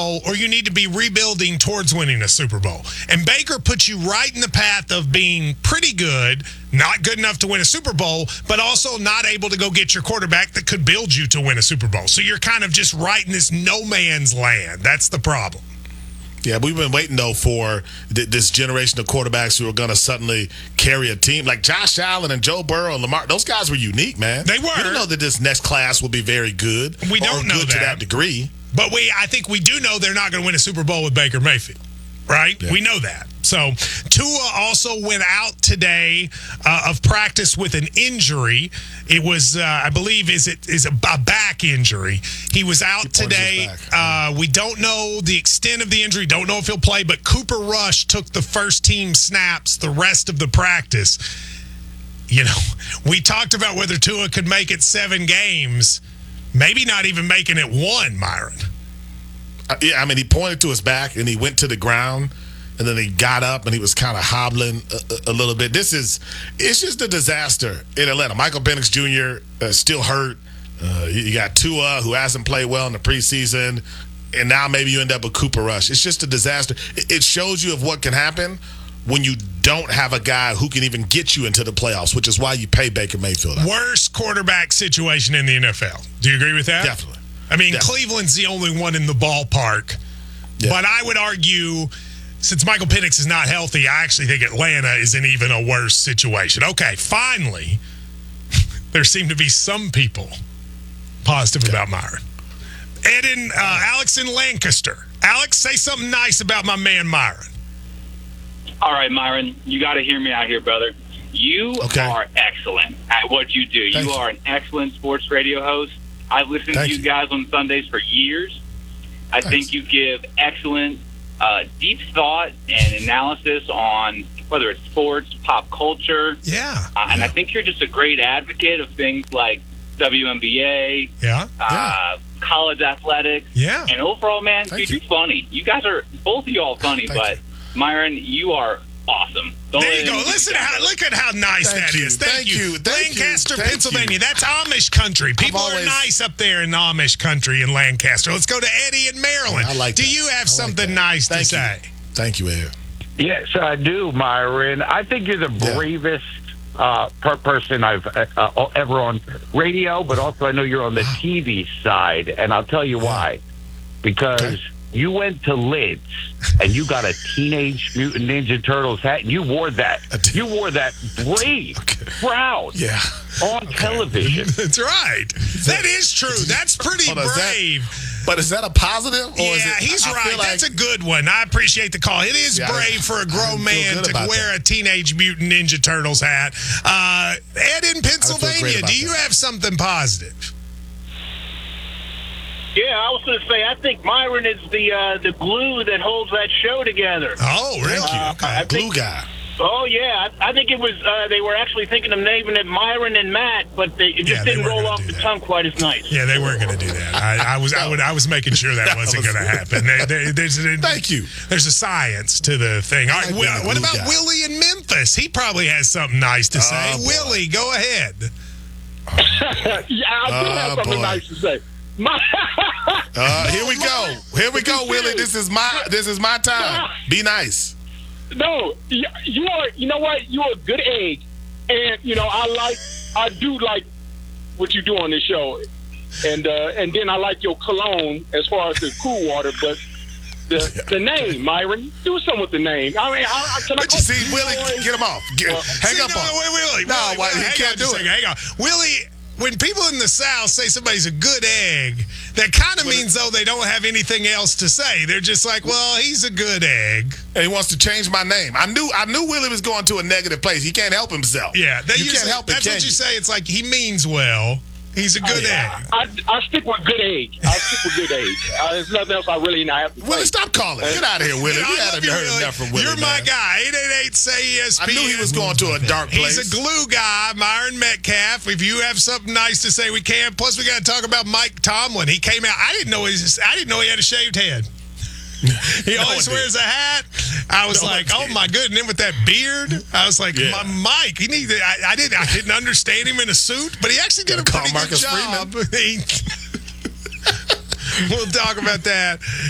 or you need to be rebuilding towards winning a Super Bowl. And Baker puts you right in the path of being pretty good, not good enough to win a Super Bowl, but also not able to go get your quarterback that could build you to win a Super Bowl. So you're kind of just right in this no man's land. That's the problem. Yeah, we've been waiting, though, for this generation of quarterbacks who are going to suddenly carry a team. Like Josh Allen and Joe Burrow and Lamar, those guys were unique, man. They were. We didn't know that this next class will be very good. We don't know good that. To that degree. But I think we do know they're not going to win a Super Bowl with Baker Mayfield, right? Yeah. We know that. So Tua also went out today of practice with an injury. It was, I believe, is a back injury. He was out today. We don't know the extent of the injury. Don't know if he'll play. But Cooper Rush took the first team snaps the rest of the practice. You know, we talked about whether Tua could make it 7 games. Maybe not even making it 1, Myron. Yeah, I mean, he pointed to his back and he went to the ground, and then he got up and he was kind of hobbling a little bit. It's just a disaster in Atlanta. Michael Penix Jr. Still hurt. You got Tua, who hasn't played well in the preseason, and now maybe you end up with Cooper Rush. It's just a disaster. It shows you of what can happen when you don't have a guy who can even get you into the playoffs, which is why you pay Baker Mayfield. Worst quarterback situation in the NFL. Do you agree with that? Definitely. I mean, Cleveland's the only one in the ballpark. Yeah. But I would argue, since Michael Penix is not healthy, I actually think Atlanta is in even a worse situation. Okay, finally, there seem to be some people positive about Myron. Alex in Lancaster. Alex, say something nice about my man Myron. All right, Myron, you got to hear me out here, brother. You are excellent at what you do. You are an excellent sports radio host. I've listened to you guys on Sundays for years. I think you give excellent, deep thought and analysis on whether it's sports, pop culture. Yeah. And I think you're just a great advocate of things like WNBA, college athletics. Yeah. And overall, man, dude, you're funny. You guys are, both of you all funny, but Myron, you are awesome. There you go. Look at how nice that is. Thank you. Lancaster, Pennsylvania. That's Amish country. People are nice up there in Amish country in Lancaster. Let's go to Eddie in Maryland. Do you have something nice to say? Thank you, Ed. Yes, I do, Myron. I think you're the bravest person I've ever on radio, but also I know you're on the TV side, and I'll tell you why. Because you went to Lids and you got a Teenage Mutant Ninja Turtles hat, and you wore that. You wore that brave, proud on television. That's right. That is true. That's pretty brave. But is that a positive? Or he's right. That's a good one. I appreciate the call. It is brave for a grown man to wear a Teenage Mutant Ninja Turtles hat. Ed in Pennsylvania, do you have something positive? Yeah, I was going to say, I think Myron is the glue that holds that show together. Oh, really? Glue guy. Oh, yeah. I think it was, they were actually thinking of naming it Myron and Matt, but it just didn't roll off the tongue quite as nice. Yeah, they weren't going to do that. I was making sure that wasn't going to happen. Thank you. There's a science to the thing. All right, what about Willie in Memphis? He probably has something nice to say. Willie, go ahead. Yeah, I do have something nice to say. Here we go, Willie. This is my time. Be nice. No, you know what? You're a good egg, and I do like what you do on this show, and then I like your cologne as far as the cool water, but the name, Myron, do something with the name. I mean, But you see, Willie, get him off. Hang up on. Willie. He can't do it. Hang on, Willie. When people in the South say somebody's a good egg, that kind of means, though, they don't have anything else to say. They're just like, well, he's a good egg. And he wants to change my name. I knew Willie was going to a negative place. He can't help himself. Yeah, you can't help it. That's what you say. It's like he means well. He's a good egg. I stick with good egg. There's nothing else I really have to say. Willie, stop calling. Get out of here, Willie. We haven't heard enough from Willie. You're my guy. 888-SAY-ESPN. I knew he was going to a dark place. He's a glue guy, Myron Metcalf. If you have something nice to say, we can. Plus, we got to talk about Mike Tomlin. He came out. I didn't know he had a shaved head. He always wears a hat. I was like, oh my goodness! And with that beard, I was like, Mike. He needs. I didn't understand him in a suit, but he actually did a pretty good job. We'll talk about that